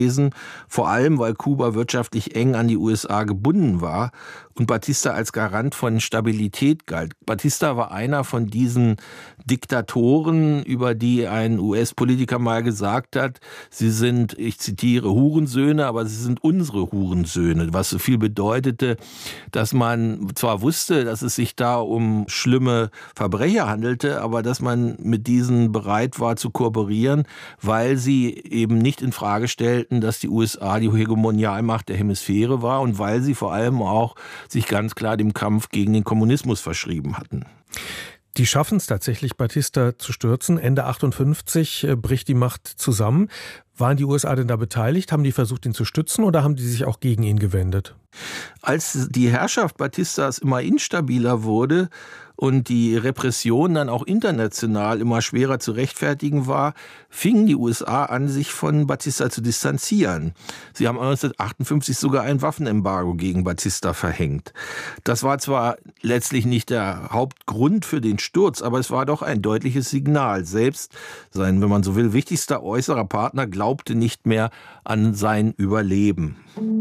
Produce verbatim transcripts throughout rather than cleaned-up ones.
vor allem weil Kuba wirtschaftlich eng an die U S A gebunden war und Batista als Garant von Stabilität galt. Batista war einer von diesen Diktatoren, über die ein U S-Politiker mal gesagt hat, sie sind, ich zitiere, Hurensöhne, aber sie sind unsere Hurensöhne, was so viel bedeutete, dass man zwar wusste, dass es sich da um schlimme Verbrecher handelte, aber dass man mit diesen bereit war zu kooperieren, weil sie eben nicht in Frage stellten, dass die U S A die Hegemonialmacht der Hemisphäre war und weil sie vor allem auch sich ganz klar dem Kampf gegen den Kommunismus verschrieben hatten. Die schaffen es tatsächlich, Batista zu stürzen. Ende achtundfünfzig äh, bricht die Macht zusammen. Waren die U S A denn da beteiligt? Haben die versucht, ihn zu stützen oder haben die sich auch gegen ihn gewendet? Als die Herrschaft Batistas immer instabiler wurde und die Repression dann auch international immer schwerer zu rechtfertigen war, fingen die U S A an, sich von Batista zu distanzieren. Sie haben neunzehnhundertachtundfünfzig sogar ein Waffenembargo gegen Batista verhängt. Das war zwar letztlich nicht der Hauptgrund für den Sturz, aber es war doch ein deutliches Signal. Selbst sein, wenn man so will, wichtigster äußerer Partner glaubte nicht mehr an sein Überleben.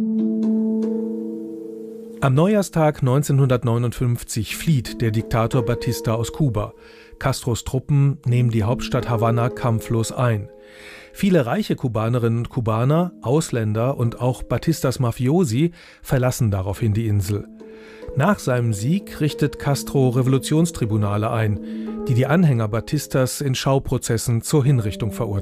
Am Neujahrstag neunzehnhundertneunundfünfzig flieht der Diktator Batista aus Kuba. Castros Truppen nehmen die Hauptstadt Havanna kampflos ein. Viele reiche Kubanerinnen und Kubaner, Ausländer und auch Batistas Mafiosi verlassen daraufhin die Insel. Nach seinem Sieg richtet Castro Revolutionstribunale ein, die die Anhänger Batistas in Schauprozessen zur Hinrichtung verurteilen.